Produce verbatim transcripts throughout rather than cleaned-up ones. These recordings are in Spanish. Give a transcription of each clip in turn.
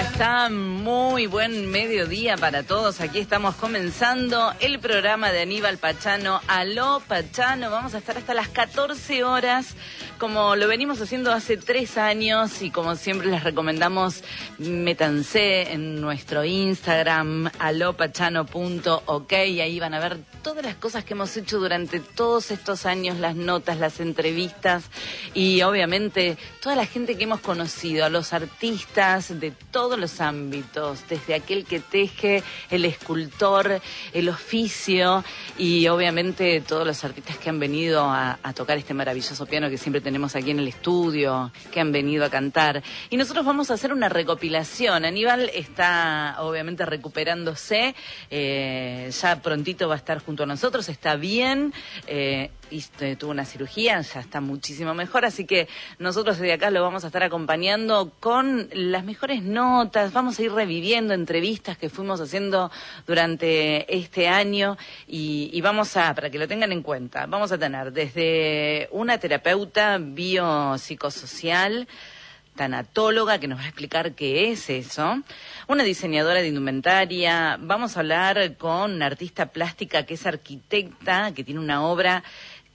están? Muy buen mediodía para todos. Aquí estamos comenzando el programa de Aníbal Pachano. Aló Pachano, vamos a estar hasta las catorce horas, como lo venimos haciendo hace tres años y como siempre les recomendamos, métanse en nuestro Instagram, alopachano punto ok, y ahí van a ver todas las cosas que hemos hecho durante todos estos años, las notas, las entrevistas y obviamente toda la gente que hemos conocido, a los artistas de todos los ámbitos, desde aquel que teje, el escultor, el oficio y obviamente todos los artistas que han venido a, a tocar este maravilloso piano que siempre tenemos aquí en el estudio, que han venido a cantar. Y nosotros vamos a hacer una recopilación. Aníbal está obviamente recuperándose, eh, ya prontito va a estar junto a nosotros, está bien, eh, y tuvo una cirugía, ya está muchísimo mejor, así que nosotros desde acá lo vamos a estar acompañando con las mejores notas, vamos a ir reviviendo entrevistas que fuimos haciendo durante este año y, y vamos a, para que lo tengan en cuenta, vamos a tener desde una terapeuta biopsicosocial, tanatóloga, que nos va a explicar qué es eso, una diseñadora de indumentaria, vamos a hablar con una artista plástica que es arquitecta, que tiene una obra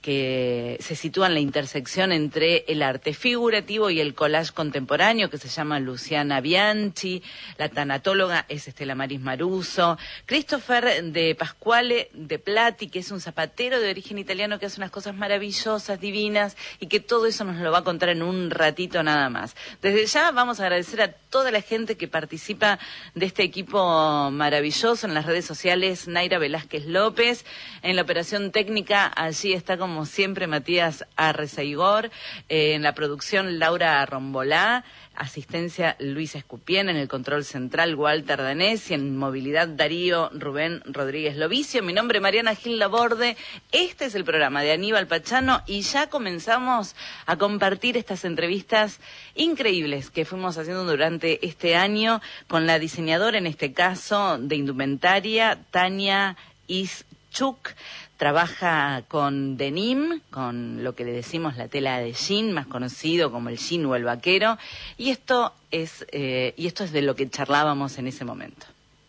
que se sitúa en la intersección entre el arte figurativo y el collage contemporáneo, que se llama Luciana Bianchi. La tanatóloga es Estela Maris Maruso. Christopher de Pasquale de Plati, que es un zapatero de origen italiano que hace unas cosas maravillosas, divinas, y que todo eso nos lo va a contar en un ratito nada más. Desde ya vamos a agradecer a toda la gente que participa de este equipo maravilloso en las redes sociales. Naira Velázquez López, en la operación técnica, allí está como como siempre Matías Arrezaigor, eh, en la producción Laura Rombolá, asistencia Luis Escupien, en el control central Walter Danés y en movilidad Darío Rubén Rodríguez Lovicio. Mi nombre es Mariana Gil Laborde, este es el programa de Aníbal Pachano y ya comenzamos a compartir estas entrevistas increíbles que fuimos haciendo durante este año con la diseñadora, en este caso, de indumentaria, Tania Ischuk. Trabaja con denim, con lo que le decimos la tela de jean, más conocido como el jean o el vaquero, y esto es eh, y esto es de lo que charlábamos en ese momento.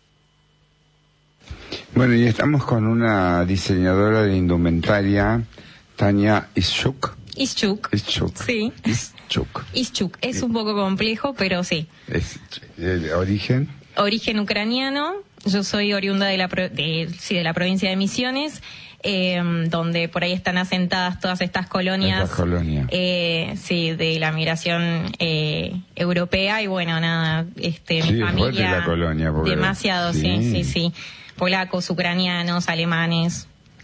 Bueno, y estamos con una diseñadora de indumentaria, Tania Ischuk. Ischuk. Ischuk. Sí. Ischuk. Ischuk. Es un poco complejo, pero sí. ¿Es de origen? Origen ucraniano. Yo soy oriunda de la, pro- de, sí, de la provincia de Misiones. Eh, donde por ahí están asentadas todas estas colonias, Estas colonias. Eh, sí, de la migración eh, europea y bueno, nada, este, sí, mi familia, la colonia, porque... demasiado, sí. sí, sí, sí, polacos, ucranianos, alemanes.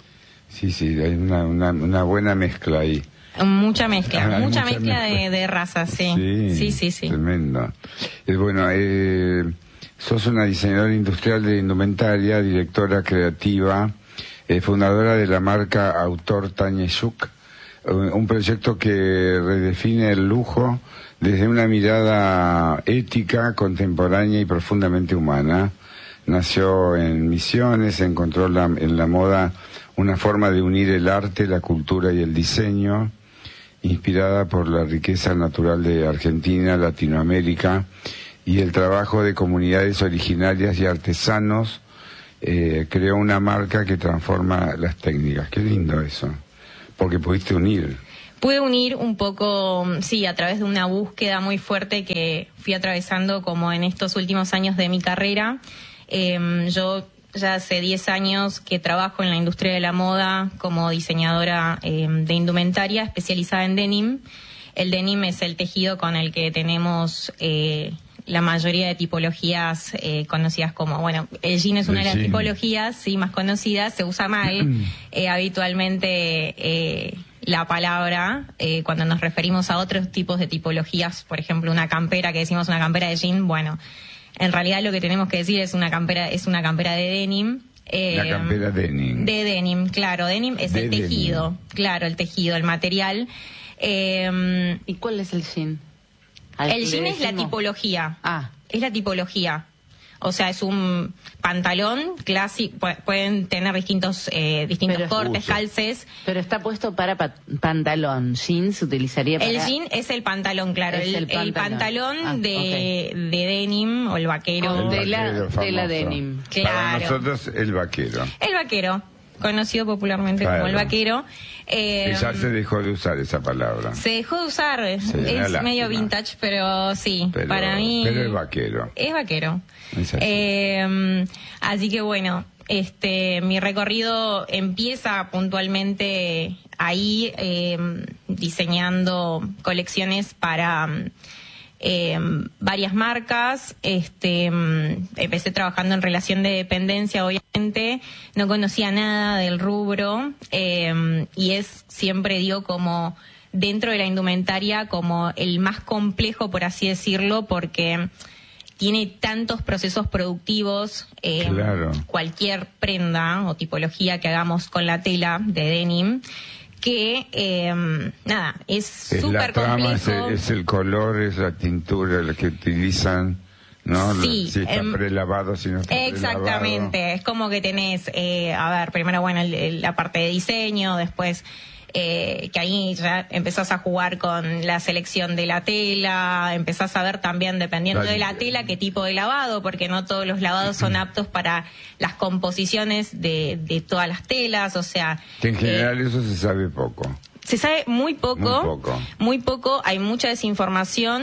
Sí, sí, hay una, una, una buena mezcla ahí. Mucha mezcla, Hay mucha, mucha mezcla, mezcla. De, de razas, sí. Sí, sí, sí, sí. Tremendo. Eh, bueno, eh, sos una diseñadora industrial de indumentaria, directora creativa, Eh, fundadora de la marca Autor Tania Ischuk, un proyecto que redefine el lujo desde una mirada ética, contemporánea y profundamente humana. Nació en Misiones, encontró la, en la moda una forma de unir el arte, la cultura y el diseño, inspirada por la riqueza natural de Argentina, Latinoamérica y el trabajo de comunidades originarias y artesanos. Eh, creó una marca que transforma las técnicas. Qué lindo eso, porque pudiste unir. Pude unir un poco, sí, a través de una búsqueda muy fuerte que fui atravesando como en estos últimos años de mi carrera. Eh, yo ya hace diez años que trabajo en la industria de la moda como diseñadora eh, de indumentaria especializada en denim. El denim es el tejido con el que tenemos... Eh, la mayoría de tipologías eh, conocidas como, bueno, el jean es una de las tipologías, sí, más conocidas, se usa mal eh, habitualmente eh, la palabra eh, cuando nos referimos a otros tipos de tipologías, por ejemplo, una campera, que decimos una campera de jean, bueno, en realidad lo que tenemos que decir es una campera, es una campera de denim. Eh, la campera denim. De denim, claro, denim es de el tejido, denim. Claro, el tejido, el material. Eh, ¿Y cuál es el jean? El jean es la tipología. Ah. Es la tipología. O sea, es un pantalón clásico, pueden tener distintos eh, distintos pero, cortes, uso. calces. Pero está puesto para pa pantalón, jeans se utilizaría para... El jean es el pantalón, claro, Es el, el pantalón, el pantalón ah, de, okay. de denim o el vaquero. El de la- vaquero de la famoso. denim. Para Claro. nosotros, el vaquero. El vaquero, conocido popularmente Claro. como el vaquero. Eh, Y ya se dejó de usar esa palabra. se dejó de usar, Sí, es una medio lástima. vintage, pero sí, Pero, para mí... pero es vaquero. Es vaquero. Es así. Eh, así que bueno, este, mi recorrido empieza puntualmente ahí, eh, diseñando colecciones para eh, varias marcas. Este, empecé trabajando en relación de dependencia, obviamente, no conocía nada del rubro, eh, y es, siempre digo, como dentro de la indumentaria, como el más complejo, por así decirlo, porque tiene tantos procesos productivos, eh, Claro. cualquier prenda o tipología que hagamos con la tela de denim, que eh, nada, es Es la súper trama, es complejo. el, es el color, es la tintura la que utilizan, ¿no? Sí, si está em, prelavado, si no está Exactamente, es como que tenés, eh, a ver, primero, bueno, el- el- la parte de diseño, después eh, que ahí ya empezás a jugar con la selección de la tela, empezás a ver también, dependiendo Claro. de la tela, qué tipo de lavado, porque no todos los lavados son aptos para las composiciones de, de todas las telas, o sea... Que en eh, general eso se sabe poco. se sabe muy poco, Muy poco. muy poco, hay mucha desinformación,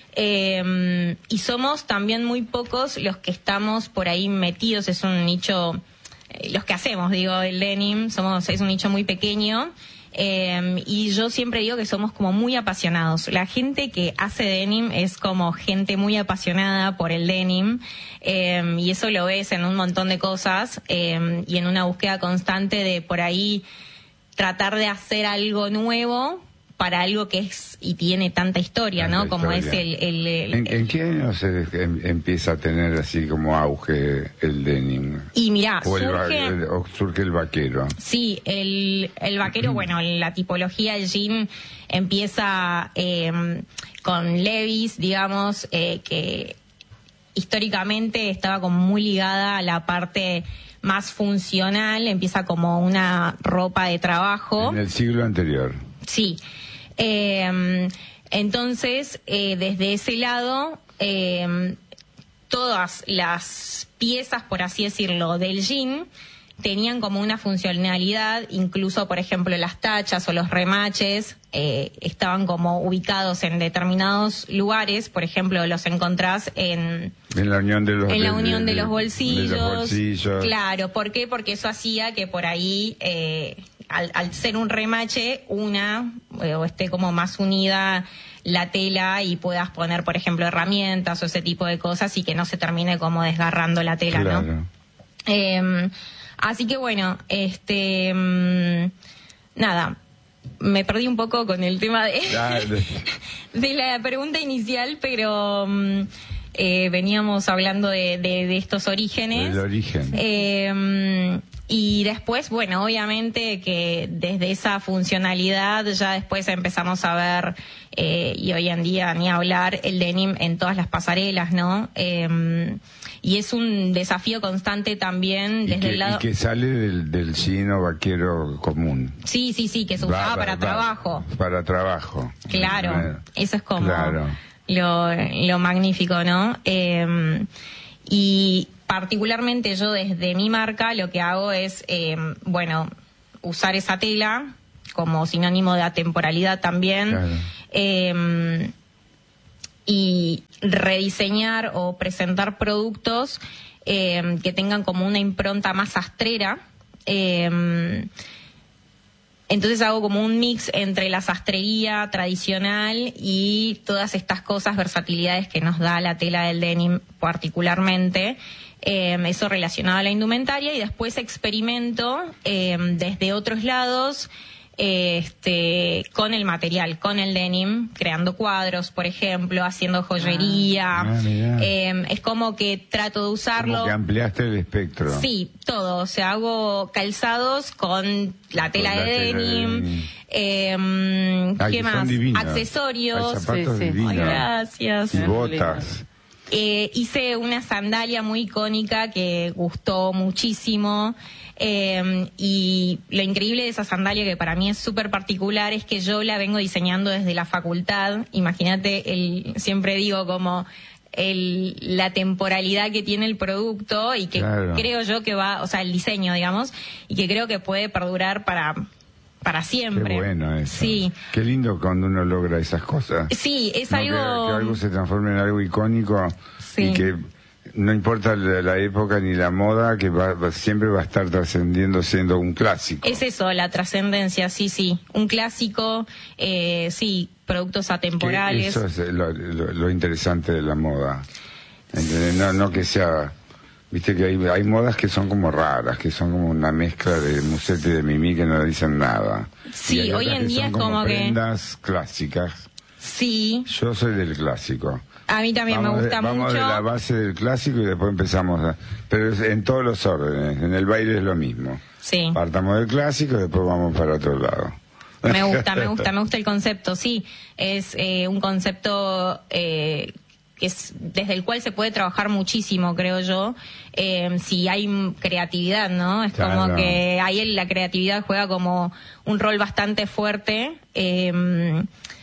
eh, y somos también muy pocos los que estamos por ahí metidos, es un nicho, eh, los que hacemos, digo, el denim, somos, es un nicho muy pequeño, eh, y yo siempre digo que somos como muy apasionados. La gente que hace denim es como gente muy apasionada por el denim, eh, y eso lo ves en un montón de cosas, eh, y en una búsqueda constante de por ahí tratar de hacer algo nuevo para algo que es y tiene tanta historia, Tanta ¿no? Como historia. es el... el- el- ¿En, en qué año se em- empieza a tener así como auge el denim? Y mirá, O, el, va- surge... el- o surge el vaquero. Sí, el, el vaquero, bueno, la tipología del jean empieza eh, con Levi's, digamos, eh, que históricamente estaba como muy ligada a la parte más funcional, empieza como una ropa de trabajo. En el siglo anterior. Sí. Eh, entonces, eh, desde ese lado, eh, todas las piezas, por así decirlo, del jean tenían como una funcionalidad, incluso, por ejemplo, las tachas o los remaches eh, estaban como ubicados en determinados lugares, por ejemplo, los encontrás en... En la unión de los, En la de- unión de, de- los bolsillos. de los bolsillos. Claro, ¿por qué? Porque eso hacía que por ahí, eh, al, al ser un remache, una eh, o esté como más unida la tela y puedas poner, por ejemplo, herramientas o ese tipo de cosas y que no se termine como desgarrando la tela, Claro. ¿no? Eh, así que bueno, este, mm, nada, me perdí un poco con el tema de, Dale. de la pregunta inicial, pero mm, eh, veníamos hablando de, de, de estos orígenes. El origen. Eh, y después, bueno, obviamente que desde esa funcionalidad ya después empezamos a ver, eh, y hoy en día ni hablar, el denim en todas las pasarelas, ¿no? Eh, y es un desafío constante también Y desde que, el lado... y que sale del, del chino vaquero común. Sí, sí, sí, que se Va- usaba va- para va- trabajo. Para trabajo. Claro, Eh, eso es como Claro. lo, lo magnífico, ¿no? Eh, y particularmente yo desde mi marca lo que hago es, eh, bueno, usar esa tela como sinónimo de atemporalidad también. Claro. Eh, y rediseñar o presentar productos eh, que tengan como una impronta más sastrera. Eh, entonces hago como un mix entre la sastrería tradicional y todas estas cosas, versatilidades que nos da la tela del denim particularmente. Eh, eso relacionado a la indumentaria, y después experimento eh, desde otros lados eh, este con el material, con el denim, creando cuadros, por ejemplo, haciendo joyería. Ah, mirá. Eh, es como que trato de usarlo. Como que ampliaste el espectro. Sí, todo. O sea, hago calzados con la tela Con la de tela de denim. denim. Eh, Ay, ¿Qué que son más? divinos. Accesorios. Hay zapatos Sí, sí. divinos. Ay, gracias. Y botas. Eh, hice una sandalia muy icónica que gustó muchísimo. Eh, y lo increíble de esa sandalia, que para mí es súper particular, es que yo la vengo diseñando desde la facultad. Imagínate, el, siempre digo como el, la temporalidad que tiene el producto y que claro. creo yo que va, o sea, el diseño, digamos, y que creo que puede perdurar para... para siempre. Qué bueno eso. Sí. Qué lindo cuando uno logra esas cosas. Sí, es no, algo... Que, que algo se transforme en algo icónico sí. y que no importa la, la época ni la moda, que va, va, siempre va a estar trascendiendo siendo un clásico. Es eso, la trascendencia, sí, sí. Un clásico, eh, sí, productos atemporales. Que eso es lo, lo, lo interesante de la moda. No, no que sea... Viste que hay, hay modas que son como raras, que son como una mezcla de Musette y de Mimi que no dicen nada. Sí, hoy en día es como, como que... prendas clásicas. Sí. Yo soy del clásico. A mí también vamos me gusta de, mucho. Vamos de la base del clásico y después empezamos a... Pero es en todos los órdenes, en el baile es lo mismo. Sí. Partamos del clásico y después vamos para otro lado. Me gusta, me gusta, me gusta el concepto, sí. Es eh, un concepto... Eh, que es desde el cual se puede trabajar muchísimo, creo yo, eh, si hay creatividad, ¿no? Es claro. como que ahí la creatividad juega como un rol bastante fuerte eh,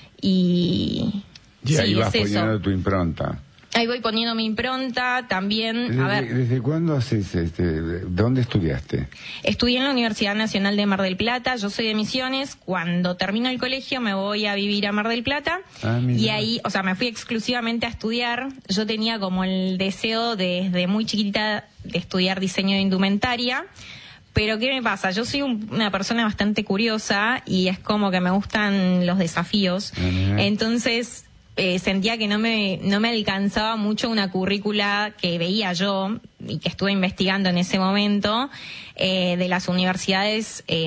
y... Y sí, ahí vas es poniendo eso. tu impronta. Ahí voy poniendo mi impronta también. ¿Desde, a ver, ¿desde cuándo haces este? ¿Dónde estudiaste? Estudié en la Universidad Nacional de Mar del Plata. Yo soy de Misiones. Cuando termino el colegio me voy a vivir a Mar del Plata. Ah, y ahí, o sea, me fui exclusivamente a estudiar. Yo tenía como el deseo de, desde muy chiquitita de estudiar diseño de indumentaria. Pero ¿qué me pasa? Yo soy un, una persona bastante curiosa y es como que me gustan los desafíos. Uh-huh. Entonces... Eh, sentía que no me no me alcanzaba mucho una currícula que veía yo y que estuve investigando en ese momento eh, de las universidades eh,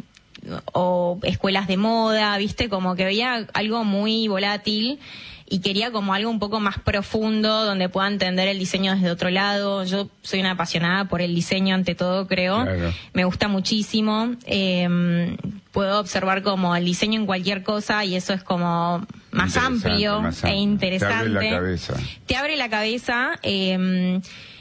o escuelas de moda, viste, como que veía algo muy volátil y quería como algo un poco más profundo donde pueda entender el diseño desde otro lado. Yo soy una apasionada por el diseño ante todo, creo. Claro. Me gusta muchísimo. Eh, puedo observar como el diseño en cualquier cosa y eso es como más amplio más e interesante. Te abre la cabeza. Te abre la cabeza. Eh,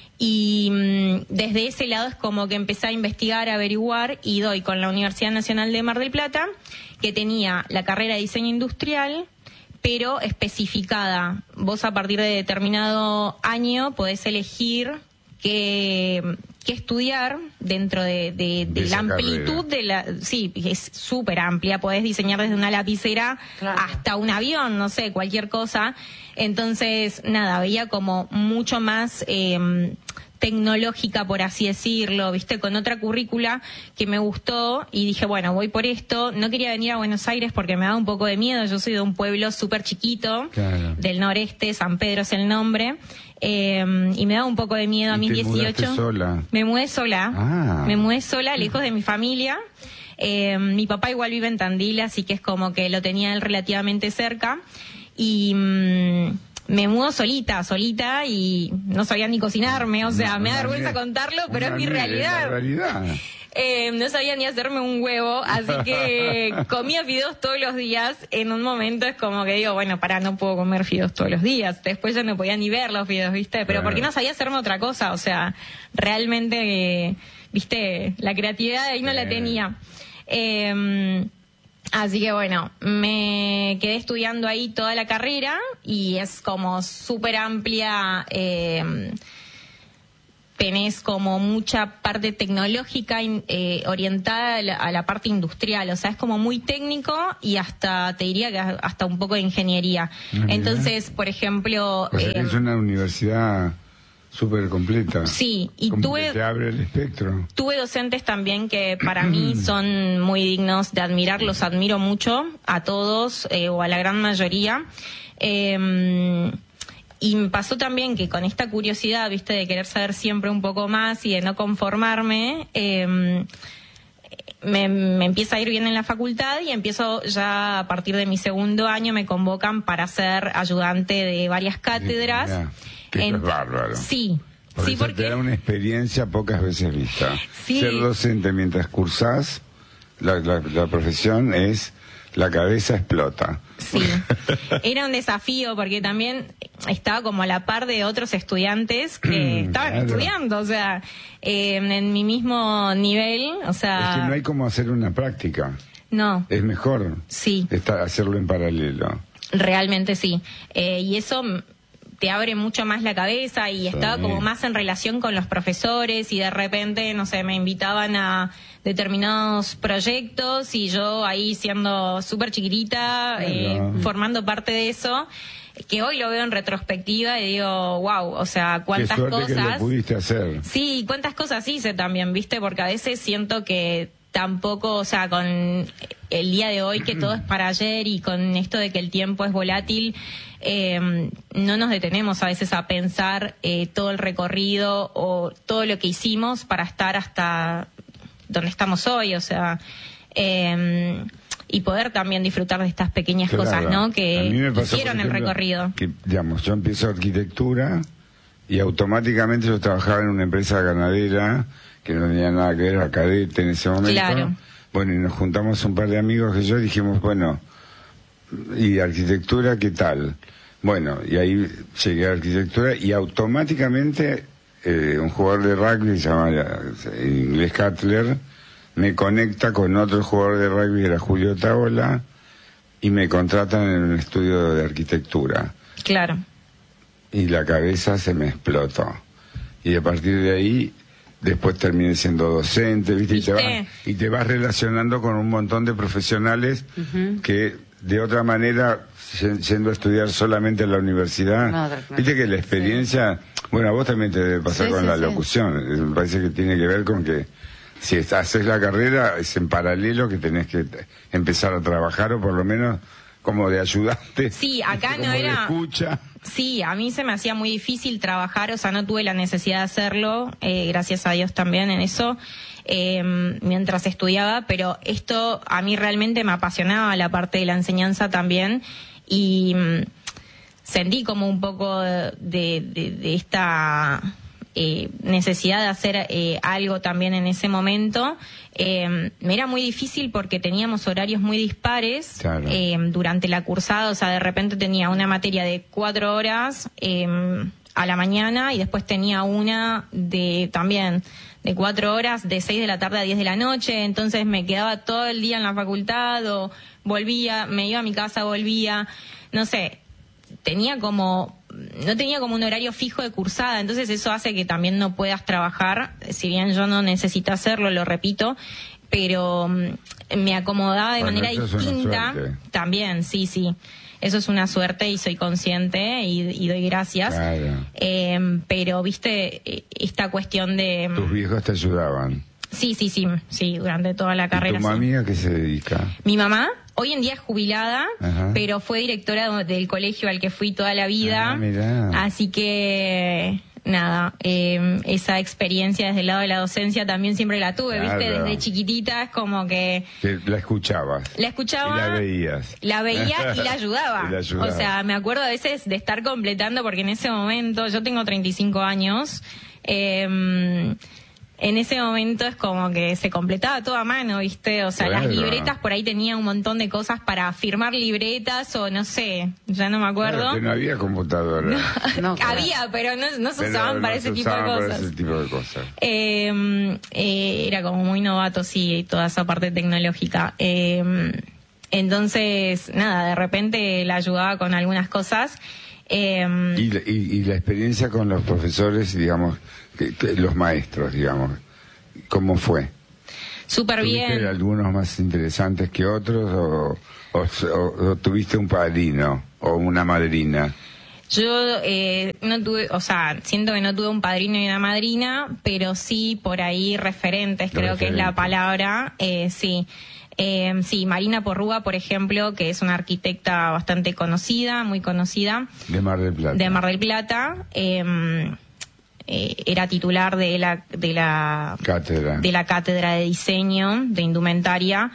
y desde ese lado es como que empecé a investigar, a averiguar y doy con la Universidad Nacional de Mar del Plata, que tenía la carrera de diseño industrial, pero especificada. Vos a partir de determinado año podés elegir qué, qué estudiar dentro de, de, de, de la amplitud carrera. de la... Sí, es súper amplia. Podés diseñar desde una lapicera claro. hasta un avión, no sé, cualquier cosa. Entonces, nada, veía como mucho más... Eh, tecnológica, por así decirlo, viste, con otra currícula que me gustó y dije, bueno, voy por esto. No quería venir a Buenos Aires porque me daba un poco de miedo. Yo soy de un pueblo súper chiquito, claro. del noreste, San Pedro es el nombre, eh, y me daba un poco de miedo a mis dieciocho. Sola? Me mudé sola, ah. me mudé sola, lejos de mi familia. Eh, mi papá igual vive en Tandil, así que es como que lo tenía él relativamente cerca. Y... Mmm, me mudo solita, solita y no sabía ni cocinarme, o sea, no, me da vergüenza nie- contarlo, pero es mi realidad. realidad. Eh, no sabía ni hacerme un huevo, así que comía fideos todos los días. En un momento es como que digo, bueno, pará, no puedo comer fideos todos los días. Después ya no podía ni ver los fideos, ¿viste? Pero porque no sabía hacerme otra cosa, o sea, realmente, eh, ¿viste? La creatividad ahí no la tenía. Eh, Así que bueno, me quedé estudiando ahí toda la carrera y es como súper amplia, eh, tenés como mucha parte tecnológica eh, orientada a la, a la parte industrial, o sea, es como muy técnico y hasta, te diría que hasta un poco de ingeniería. Ah, entonces, por ejemplo... O sea, eh, es una universidad... súper completa. Sí, y como tuve... que te abre el espectro. Tuve docentes también que para mí son muy dignos de admirar, los admiro mucho, a todos, eh, o a la gran mayoría. Eh, y me pasó también que con esta curiosidad, viste, de querer saber siempre un poco más y de no conformarme, eh, me, me empieza a ir bien en la facultad y empiezo ya a partir de mi segundo año, me convocan para ser ayudante de varias cátedras. Sí, que en, es bárbaro. Sí. Por sí, eso porque te da una experiencia pocas veces vista. Sí. Ser docente mientras cursás, la, la, la profesión es la cabeza explota. Sí, era un desafío porque también estaba como a la par de otros estudiantes que estaban Claro. estudiando, o sea, eh, en mi mismo nivel, o sea... Es que no hay como hacer una práctica. No, Es mejor sí, estar, hacerlo en paralelo. realmente sí. Eh, y eso m- te abre mucho más la cabeza y Sí. estaba como más en relación con los profesores y de repente, no sé, me invitaban a determinados proyectos y yo ahí siendo súper chiquitita, eh, Claro. formando parte de eso, que hoy lo veo en retrospectiva y digo, wow, o sea, Qué cuántas suerte que lo cosas... pudiste hacer. Sí, cuántas cosas hice también, ¿viste? Porque a veces siento que tampoco, o sea, con el día de hoy que todo es para ayer y con esto de que el tiempo es volátil, eh, no nos detenemos a veces a pensar eh, todo el recorrido o todo lo que hicimos para estar hasta donde estamos hoy, o sea, eh, y poder también disfrutar de estas pequeñas Claro. cosas, ¿no? A mí Que me pasó, hicieron por el ejemplo, recorrido. Que, digamos, yo empiezo arquitectura y automáticamente yo trabajaba en una empresa ganadera que no tenía nada que ver, a Cadete en ese momento. Claro. Bueno, y nos juntamos un par de amigos que yo y dijimos, bueno, ¿y arquitectura qué tal? Bueno, y ahí llegué a arquitectura y automáticamente eh, un jugador de rugby, se llama eh, inglés Cutler, me conecta con otro jugador de rugby, que era Julio Taola, y me contratan en un estudio de arquitectura. Claro. Y la cabeza se me explotó. Y a partir de ahí, después terminé siendo docente, ¿viste? Y te, ¿Viste? vas, y te vas relacionando con un montón de profesionales que de otra manera, y- yendo a estudiar solamente en la universidad, No, claro. viste que la experiencia, bueno, a vos también te debe pasar Sí, con sí, la sí. locución. Eh, Me parece que tiene que ver con que si está- haces la carrera, es en paralelo que tenés que t- empezar a trabajar o por lo menos como de ayudante. Sí, acá como no de era- escucha. Sí, a mí se me hacía muy difícil trabajar, o sea, no tuve la necesidad de hacerlo, eh, gracias a Dios también en eso, eh, mientras estudiaba, pero esto a mí realmente me apasionaba, la parte de la enseñanza también, y mm, sentí como un poco de, de- de esta eh, necesidad de hacer eh, algo también en ese momento. Eh, me era muy difícil porque teníamos horarios muy dispares Claro. eh, durante la cursada, o sea, de repente tenía una materia de cuatro horas eh, a la mañana y después tenía una de también de cuatro horas de seis de la tarde a diez de la noche, entonces me quedaba todo el día en la facultad o volvía, me iba a mi casa, volvía, no sé, tenía como no tenía como un horario fijo de cursada, entonces eso hace que también no puedas trabajar, si bien yo no necesito hacerlo, lo repito, pero mm, me acomodaba de Bueno, manera eso es una distinta suerte. también, sí, sí. Eso es una suerte y soy consciente y, y doy gracias. Claro. Eh, pero, viste, eh, esta cuestión de... Tus viejos te ayudaban. Sí, sí, sí, sí, durante toda la carrera. ¿Y tu sí. mami a qué se dedica? Mi mamá hoy en día es jubilada, Ajá. pero fue directora de- del colegio al que fui toda la vida. Ah, mirá. Así que, nada, eh, esa experiencia desde el lado de la docencia también siempre la tuve, Claro. ¿viste? Desde chiquitita es como que Que la escuchabas. la escuchaba. Y la veías. La veía y la ayudaba. Y la ayudaba. O sea, me acuerdo a veces de estar completando, porque en ese momento, yo tengo treinta y cinco años, eh, en ese momento es como que se completaba todo a mano, ¿viste? O sea, Claro. las libretas, por ahí tenía un montón de cosas para firmar libretas o no sé, ya no me acuerdo. Claro, que no había computadora. No, claro. Había, pero no, no se Pero usaban no para se ese tipo de usaban para cosas. ese tipo de cosas. Eh, eh, era como muy novato, sí, toda esa parte tecnológica. Eh, entonces, nada, de repente la ayudaba con algunas cosas. Eh, Y, la- y, y la experiencia con los profesores, digamos, que- que los maestros, digamos, ¿cómo fue? Súper ¿Tuviste bien. algunos más interesantes que otros o, o, o- o tuviste un padrino o una madrina? Yo eh, no tuve, o sea, siento que no tuve un padrino y una madrina, pero sí por ahí referentes, creo que es la Referentes. palabra, eh, sí. Eh, sí, Marina Porrúa, por ejemplo, que es una arquitecta bastante conocida, muy conocida, De Mar del Plata. de Mar del Plata, eh, eh, era titular de la de la Cátedra. de la cátedra de diseño de indumentaria.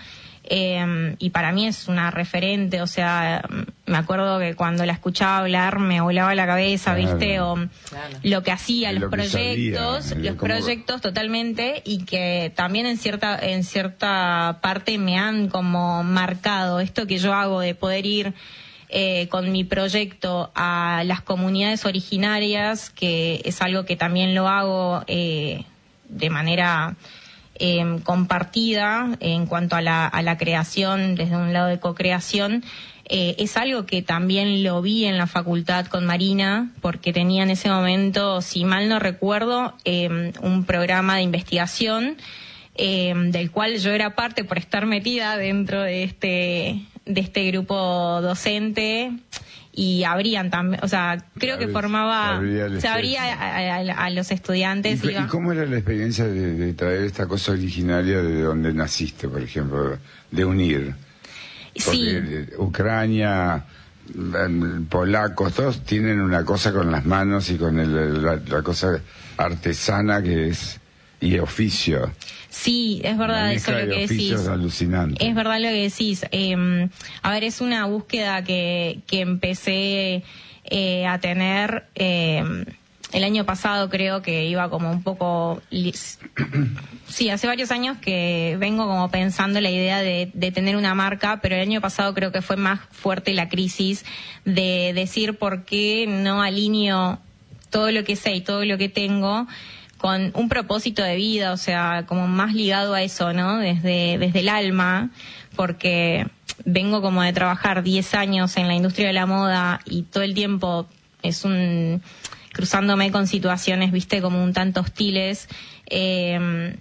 Eh, y para mí es una referente, o sea, me acuerdo que cuando la escuchaba hablar me volaba la cabeza, Claro. ¿viste? O Claro. lo que hacía, Lo los que proyectos, sabía, los cómo- proyectos totalmente, y que también en cierta, en cierta parte me han como marcado esto que yo hago de poder ir eh, con mi proyecto a las comunidades originarias, que es algo que también lo hago eh, de manera eh, compartida en cuanto a la, a la creación, desde un lado de co-creación. Eh, es algo que también lo vi en la facultad con Marina, porque tenía en ese momento, si mal no recuerdo, eh, un programa de investigación eh, del cual yo era parte por estar metida dentro de este de este grupo docente, y abrían también, o sea, creo que Abrí- formaba, abría el se abría a, a- a los estudiantes. ¿Y, iba- y cómo era la experiencia de, de traer esta cosa originaria de donde naciste, por ejemplo, de unir? Porque Sí. eh, Ucrania, eh, polacos, todos tienen una cosa con las manos y con el- la, la cosa artesana que es, y oficio. Sí, es verdad Una eso mezcla lo de que oficios decís. alucinante. Es verdad lo que decís. Eh, a ver, es una búsqueda que, que empecé eh, a tener eh, el año pasado, creo que iba como un poco... lis- Sí, hace varios años que vengo como pensando la idea de, de tener una marca, pero el año pasado creo que fue más fuerte la crisis de decir por qué no alineo todo lo que sé y todo lo que tengo con un propósito de vida, o sea, como más ligado a eso, ¿no? Desde, desde el alma, porque vengo como de trabajar diez años en la industria de la moda y todo el tiempo es un... cruzándome con situaciones, viste, como un tanto hostiles. Eh,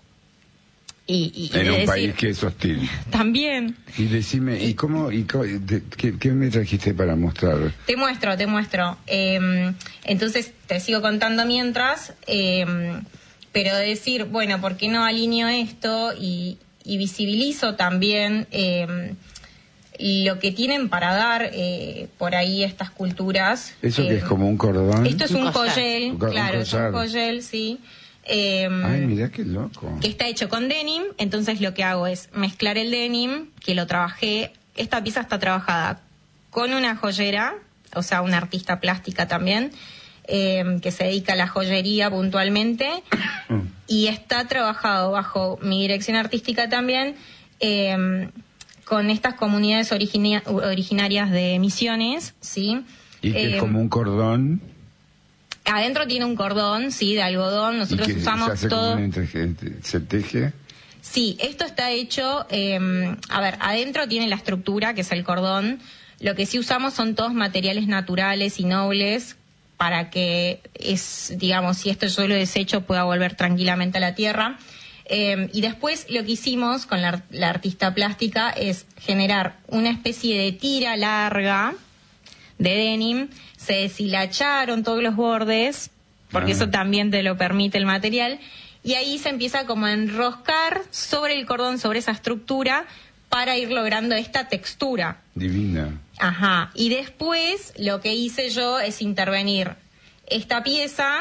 y, y En de un decir- país que es hostil. También. Y decime, ¿y cómo, y cómo- de- qué, qué me trajiste para mostrar? Te muestro, te muestro. Eh, entonces, te sigo contando mientras, eh, pero de decir, bueno, ¿por qué no alineo esto y, y visibilizo también eh, lo que tienen para dar eh, por ahí estas culturas? ¿Eso Eh, que es como un cordón? Esto es Un un collar. collel, Un co- un claro, es collar. un collel, sí. Eh, Ay, mirá qué loco. que está hecho con denim, entonces lo que hago es mezclar el denim, que lo trabajé, esta pieza está trabajada con una joyera, o sea, una artista plástica también, eh, que se dedica a la joyería puntualmente, y está trabajado bajo mi dirección artística también, eh, con estas comunidades origina- originarias de Misiones, ¿sí? Y que Eh, es como un cordón. Adentro tiene un cordón, sí, de algodón, nosotros y que usamos se hace todo... como un entreje- se teje. Sí, esto está hecho, eh, a ver, adentro tiene la estructura, que es el cordón. Lo que sí usamos son todos materiales naturales y nobles para que, es, digamos, si esto yo lo desecho, pueda volver tranquilamente a la tierra. Eh, y después lo que hicimos con la, la artista plástica es generar una especie de tira larga de denim. Se deshilacharon todos los bordes, porque Ah. eso también te lo permite el material. Y ahí se empieza como a enroscar sobre el cordón, sobre esa estructura, para ir logrando esta textura. Divina. Ajá. Y después lo que hice yo es intervenir esta pieza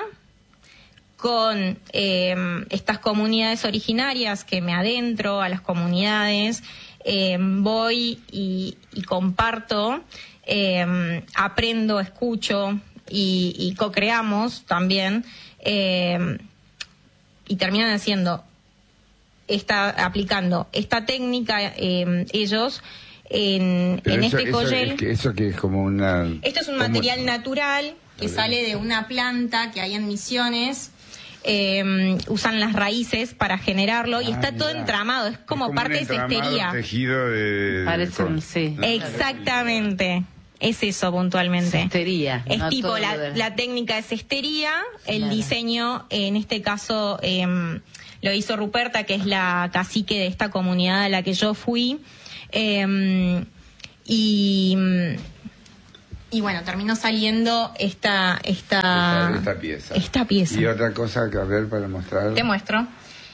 con eh, estas comunidades originarias, que me adentro a las comunidades, eh, voy y, y comparto, eh, aprendo, escucho y, y co-creamos también. Eh, y terminan haciendo esta, aplicando esta técnica eh, ellos en, Pero en eso, este eso collel. es que, eso que es como una... Esto es un como- material natural que sale de una planta que hay en Misiones. Eh, usan las raíces para generarlo y Ah, está todo mirá. entramado, es como, un parte de entramado cestería. tejido de... Parece un- sí. Exactamente, es eso puntualmente. Cestería, Es no tipo todo la, de- la técnica de cestería, el Claro. diseño, en este caso em, lo hizo Ruperta, que es la cacique de esta comunidad a la que yo fui. Em, y, y bueno, terminó saliendo esta, esta, Esta, esta pieza. esta pieza. Y otra cosa que a ver para mostrar. Te muestro.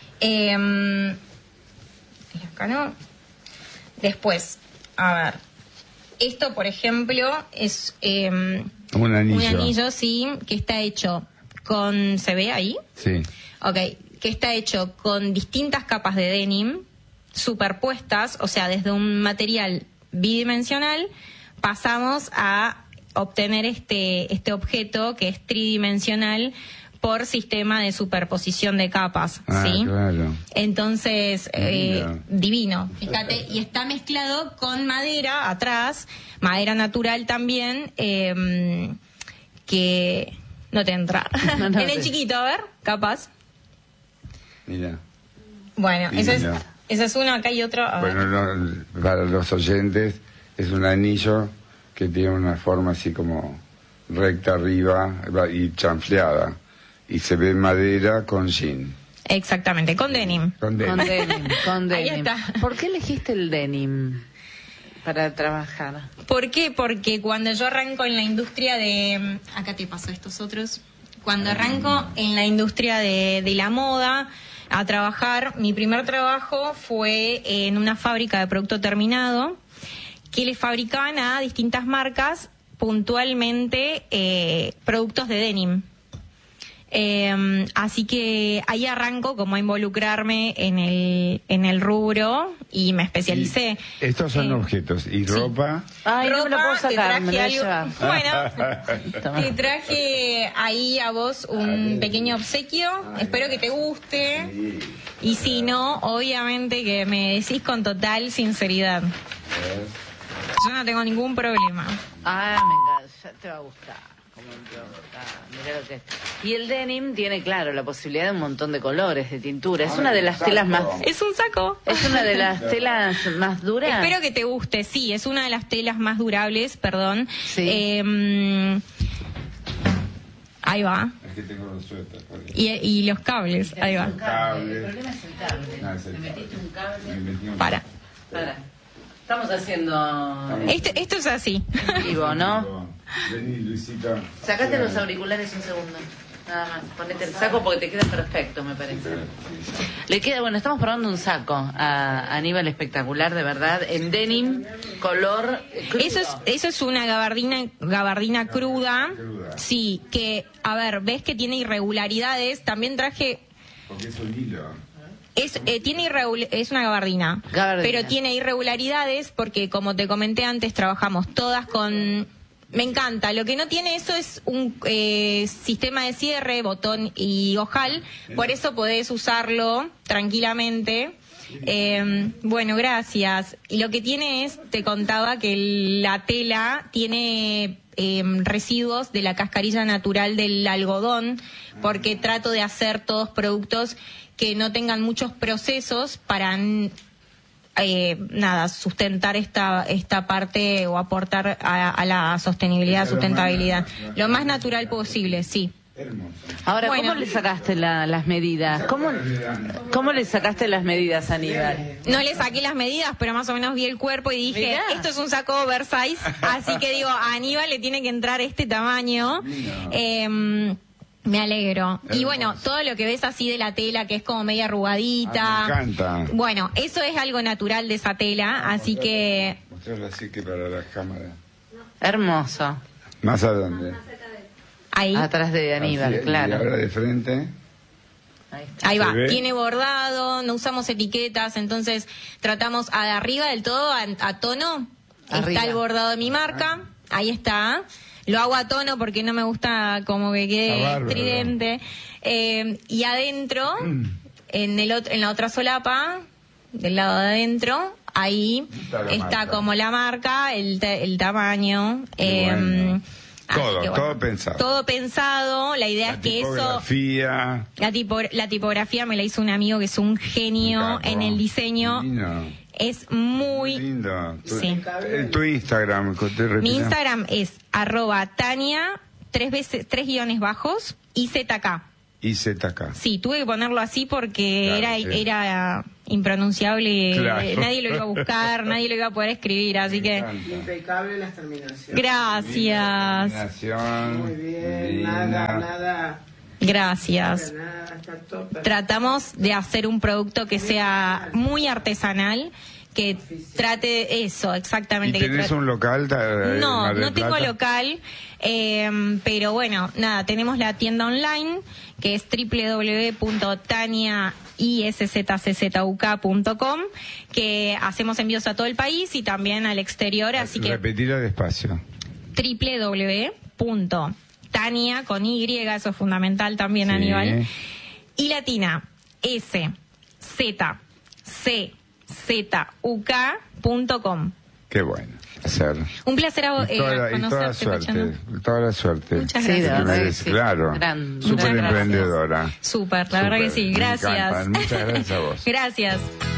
Eh, acá no. Después, a ver. Esto, por ejemplo, es eh, Un anillo. un anillo, sí, que está hecho con... ¿Se ve ahí? Sí. Ok, que está hecho con distintas capas de denim, superpuestas, o sea, desde un material bidimensional pasamos a obtener este, este objeto que es tridimensional por sistema de superposición de capas, ah, ¿sí? Claro. Entonces, eh, Divino. divino, fíjate, y está mezclado con madera atrás, madera natural también, eh, que no te entra. No, no en el sé. chiquito, a ver, capaz. Mira. Bueno, ese es, Divino. ese es uno, acá hay otro. A ver. Bueno, no, para los oyentes es un anillo que tiene una forma así como recta arriba va- y chanfleada. Y se ve madera con jean. Exactamente, con denim. Con denim. Con denim, con Ahí denim. está. ¿Por qué elegiste el denim para trabajar? ¿Por qué? Porque cuando yo arranco en la industria de... Acá te paso estos otros. Cuando arranco en la industria de, de la moda a trabajar, mi primer trabajo fue en una fábrica de producto terminado que le fabricaban a distintas marcas puntualmente eh, productos de denim. Eh, así que ahí arranco como a involucrarme en el, en el rubro y me especialicé. Y estos son Eh, objetos. ¿Y sí. ropa? Ay, no me lo puedo Ropa, te sacar, me lo traje voy a algo- llevar. Bueno, te traje ahí a vos un pequeño obsequio. Espero que te guste. Y si no, obviamente que me decís con total sinceridad. Yo no tengo ningún problema. Ah, me encanta, ya te va a gustar. Como te va a gustar. Mirá lo que es. Y el denim tiene, claro, la posibilidad de un montón de colores, de tintura. Es una de las telas más... Es un saco. Es una de las telas más duras. Espero que te guste. Sí, es una de las telas más durables, perdón. Sí. Eh, ahí va. Es que tengo los suéteres. Y, y los cables, ahí va. Cable. El problema es el cable. No, es el Me metiste un cable. Me metí un- Para. Para. Estamos haciendo Esto, esto es así. en vivo, ¿no? Vení, Luisita. Sacate los auriculares un segundo. Nada más. Ponete el saco porque te queda perfecto, me parece. Le queda, bueno, estamos probando un saco a Aníbal espectacular, de verdad, en denim, color crudo. Eso es, eso es una gabardina, gabardina cruda. Cruda. Sí, que, a ver, ves que tiene irregularidades. También traje, Porque es un hilo. es, eh, tiene irregul- es una gabardina, Gabardina. pero tiene irregularidades porque, como te comenté antes, trabajamos todas con... Me encanta. Lo que no tiene eso es un eh, sistema de cierre, botón y ojal. Por eso podés usarlo tranquilamente. Eh, bueno, gracias. Y lo que tiene es, te contaba que el- la tela tiene eh, residuos de la cascarilla natural del algodón, porque trato de hacer todos productos que no tengan muchos procesos para... Eh, nada, sustentar esta esta parte o aportar a, a la sostenibilidad, Lo más sustentabilidad. natural. Lo más natural posible, sí. Hermoso. Ahora, ¿cómo Bueno. le sacaste la- las medidas? ¿Cómo, ¿Cómo le sacaste las medidas a Aníbal? No le saqué las medidas, pero más o menos vi el cuerpo y dije, Mirá. esto es un saco oversize, así que digo, a Aníbal le tiene que entrar este tamaño. Eh, me alegro. Y bueno, todo lo que ves así de la tela, que es como media arrugadita. Ah, me encanta. Bueno, eso es algo natural de esa tela, así que... Mostrarlo así que para la cámara. Hermoso. ¿Más a dónde? Ahí. Atrás de Aníbal, Así, Y claro. ahora de frente. Ahí está. Ahí ¿Se va, ve? tiene bordado, no usamos etiquetas, entonces tratamos a de arriba del todo a, a tono. Arriba. Está el bordado de mi marca, ahí está. Lo hago a tono porque no me gusta como que Está quede bárbaro. estridente. Eh, y adentro, en, el ot- en la otra solapa, del lado de adentro, ahí Está la está marca. como la marca, el, ta- el tamaño. Qué eh, bueno. así Todo, que bueno, todo pensado. Todo pensado, la idea La es que eso... tipografía. La, tipo, la tipografía me la hizo un amigo que es un genio Un capo. en el diseño. Divino. Es muy... Lindo. Tu, Sí. el- tu Instagram, que te Mi repita. Instagram es arroba Tania, tres veces, tres guiones bajos, y Z K. Y Z K. Sí, tuve que ponerlo así porque Claro, era, sí. era impronunciable, Claro. eh, nadie lo iba a buscar, nadie lo iba a poder escribir, así que... Impecable las terminaciones. Gracias, Terminación, Muy bien, divina. nada, nada, gracias. nada, está todo perfecto. Tratamos de hacer un producto que sea muy artesanal, que trate eso, exactamente. ¿Y tenés que trate... un local? Eh, No, Mar del no tengo Plata? local, eh, pero bueno, nada, tenemos la tienda online que es doble u doble u doble u punto tania iszczuk punto com, que hacemos envíos a todo el país y también al exterior, así que Repetirlo despacio. doble u doble u doble u punto tania con Y, eso es fundamental también, Sí. Aníbal, y latina S Z C Z U K punto com. Qué bueno. Hacer. Un placer a vos, Y toda, eh, la, y toda la conocerte, suerte, Pachano. toda la suerte. Muchas Sí, de gracias. verdad que Merece, sí. Claro, Gran- súper muchas gracias. emprendedora. Súper, la verdad que Súper, sí. me Gracias. encantan. Muchas gracias a vos. Gracias.